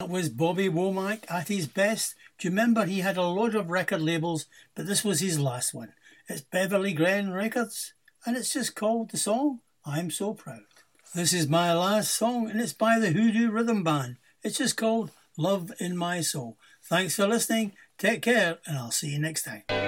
That was Bobby Womack at his best. Do you remember he had a lot of record labels, but this was his last one. It's Beverly Glen Records, and it's just called the song, I'm So Proud. This is my last song, and it's by the Hoodoo Rhythm Band. It's just called Love in My Soul. Thanks for listening, take care, and I'll see you next time.